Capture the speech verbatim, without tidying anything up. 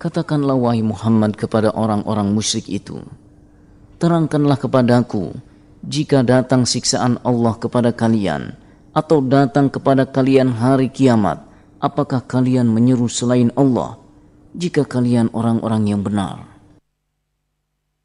Katakanlah wahai Muhammad kepada orang-orang musyrik itu, terangkanlah kepadaku, jika datang siksaan Allah kepada kalian, atau datang kepada kalian hari kiamat, apakah kalian menyeru selain Allah, jika kalian orang-orang yang benar?